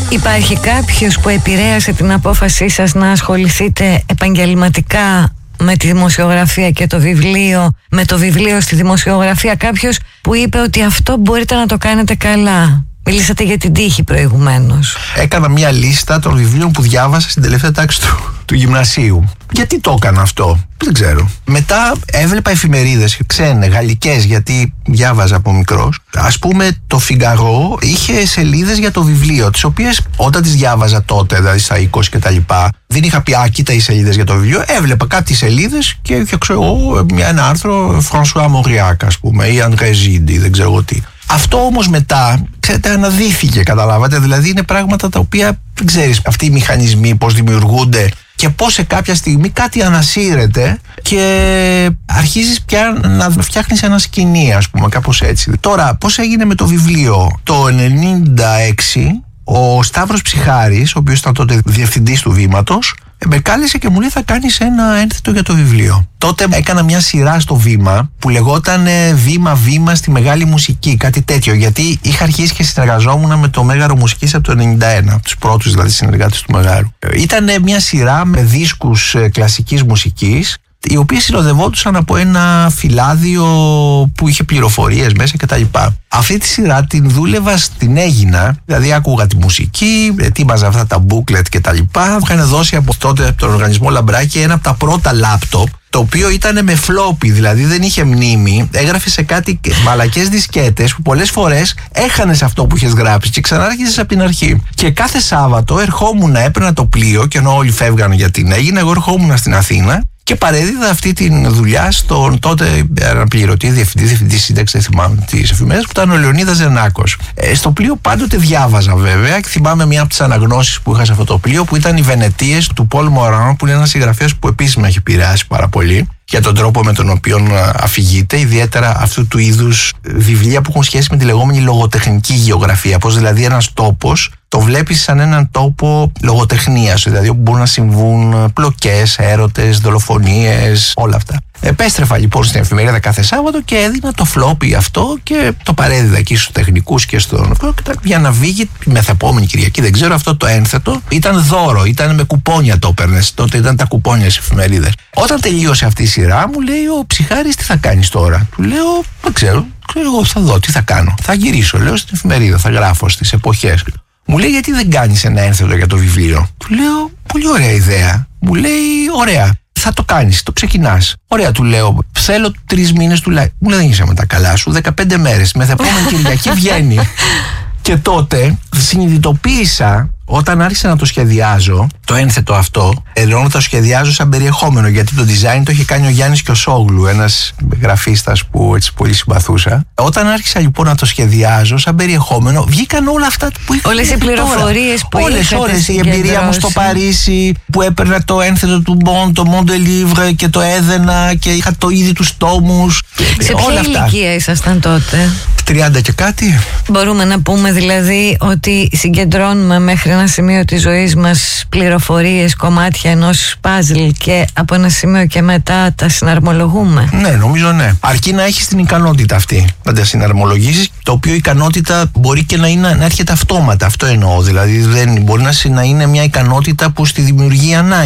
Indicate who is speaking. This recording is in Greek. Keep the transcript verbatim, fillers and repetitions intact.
Speaker 1: Υπάρχει κάποιος που επηρέασε την απόφασή σας να ασχοληθείτε επαγγελματικά με τη δημοσιογραφία και το βιβλίο, με το βιβλίο στη δημοσιογραφία, κάποιος που είπε ότι αυτό μπορείτε να το κάνετε καλά? Μιλήσατε για την τύχη προηγουμένως.
Speaker 2: Έκανα μια λίστα των βιβλίων που διάβασα στην τελευταία τάξη του, του γυμνασίου. Γιατί το έκανα αυτό? Δεν ξέρω. Μετά έβλεπα εφημερίδες ξένες, γαλλικές, γιατί διάβαζα από μικρός. Ας πούμε το Φιγκαρό είχε σελίδες για το βιβλίο, τις οποίες όταν τις διάβαζα τότε, δηλαδή στα είκοσι και τα λοιπά, δεν είχα πει α, κοίτα οι σελίδες για το βιβλίο. Έβλεπα κάτι σελίδες και είχα ξέρω εγώ ένα άρθρο Φρανσουά Μοριάκ, ας πούμε, ή Αντρέ Ζίντι, δεν ξέρω τι. Αυτό όμως μετά, ξέρετε, αναδύθηκε, καταλάβατε. Δηλαδή είναι πράγματα τα οποία δεν ξέρεις αυτοί οι μηχανισμοί πώς δημιουργούνται και πώς σε κάποια στιγμή κάτι ανασύρεται και αρχίζεις πια να φτιάχνεις ένα σκηνή, ας πούμε, κάπως έτσι. Τώρα, πώς έγινε με το βιβλίο? Το ενενήντα έξι ο Σταύρος Ψυχάρης, ο οποίος ήταν τότε διευθυντής του Βήματος, με κάλεσε και μου λέει θα κάνεις ένα ένθετο για το βιβλίο. Τότε έκανα μια σειρά στο Βήμα που λεγόταν Βήμα-Βήμα στη Μεγάλη Μουσική, κάτι τέτοιο, γιατί είχα αρχίσει και συνεργαζόμουν με το Μέγαρο Μουσικής από το ενενήντα ένα, από τους πρώτους δηλαδή συνεργάτες του Μεγάρου. Ήταν μια σειρά με δίσκους κλασικής μουσικής, οι οποίες συνοδευόντουσαν από ένα φυλάδιο που είχε πληροφορίες μέσα κτλ. Αυτή τη σειρά την δούλευα στην Αίγινα, δηλαδή άκουγα τη μουσική, ετοίμαζα αυτά τα booklet κτλ. Μου είχαν δώσει από τότε από τον οργανισμό Λαμπράκη ένα από τα πρώτα λάπτοπ, το οποίο ήταν με φλόπι, δηλαδή δεν είχε μνήμη, έγραφε σε κάτι μαλακές δισκέτες που πολλές φορές έχανες αυτό που είχες γράψει και ξανάρχισες από την αρχή. Και κάθε Σάββατο ερχόμουν, έπαιρνα το πλοίο και ενώ όλοι φεύγανε για την Αίγινα, εγώ ερχόμουν στην Αθήνα και παρέδιδα αυτή τη δουλειά στον τότε αναπληρωτή διευθυντή, διευθυντή σύνταξη, δεν θυμάμαι τις εφημερίδες, που ήταν ο Λεωνίδας Ζενάκος. Ε, στο πλοίο πάντοτε διάβαζα βέβαια και θυμάμαι μια από τις αναγνώσεις που είχα σε αυτό το πλοίο που ήταν οι Βενετίες του Πολ Μωράνο, που είναι ένας συγγραφέας που επίσης με έχει επηρεάσει πάρα πολύ για τον τρόπο με τον οποίο αφηγείται, ιδιαίτερα αυτού του είδους βιβλία που έχουν σχέση με τη λεγόμενη λογοτεχνική γεωγραφία. Πώς δηλαδή ένας τόπος το βλέπεις σαν έναν τόπο λογοτεχνίας, δηλαδή όπου μπορούν να συμβούν πλοκές, έρωτες, δολοφονίες, όλα αυτά. Επέστρεφα λοιπόν στην εφημερίδα κάθε Σάββατο και έδινα το φλόπι αυτό και το παρέδιδα εκεί στους τεχνικούς και στον για να βγει τη μεθεπόμενη Κυριακή. Δεν ξέρω, αυτό το ένθετο ήταν δώρο, ήταν με κουπόνια το έπαιρνες. Τότε ήταν τα κουπόνια στις εφημερίδες. Όταν τελείωσε αυτή η σειρά, μου λέει ο Ψυχάρης τι θα κάνεις τώρα? Του λέω δεν ξέρω, ξέρω εγώ θα δω τι θα κάνω. Θα γυρίσω, λέω, στην εφημερίδα, θα γράφω στις εποχές. Μου λέει γιατί δεν κάνεις ένα ένθετο για το βιβλίο? Του λέω πολύ ωραία ιδέα. Μου λέει ωραία. Θα το κάνεις, το ξεκινάς. Ωραία, του λέω. Θέλω τρεις μήνες τουλάχιστον. Μου λέει δεν είσαι με τα καλά σου. δεκαπέντε μέρες. Μεθεπόμενη Κυριακή βγαίνει. Και τότε συνειδητοποίησα, όταν άρχισα να το σχεδιάζω, το ένθετο αυτό, ενώ να το σχεδιάζω σαν περιεχόμενο, γιατί το design το είχε κάνει ο Γιάννης Κιωσόγλου, ένας γραφίστας που έτσι πολύ συμπαθούσα. Όταν άρχισα λοιπόν να το σχεδιάζω σαν περιεχόμενο, βγήκαν όλα αυτά που είχα.
Speaker 1: Όλες οι πληροφορίες που
Speaker 2: όλες, όλες. Η εμπειρία μου στο Παρίσι, που έπαιρνα το ένθετο του Μπον, το Monde Livre και το έδαινα και είχα το ήδη τους τόμους.
Speaker 1: Σε ποια ηλικία ήσασταν τότε?
Speaker 2: τριάντα και κάτι.
Speaker 1: Μπορούμε να πούμε δηλαδή ότι συγκεντρώνουμε μέχρι ένα σημείο της ζωής μας πληροφορίες, κομμάτια ενός παζλ και από ένα σημείο και μετά τα συναρμολογούμε?
Speaker 2: Ναι, νομίζω ναι. Αρκεί να έχεις την ικανότητα αυτή να τα συναρμολογήσεις, το οποίο η ικανότητα μπορεί και να, είναι, να έρχεται αυτόματα. Αυτό εννοώ. Δηλαδή δεν μπορεί να είναι μια ικανότητα που στη δημιουργεί ανάγκη.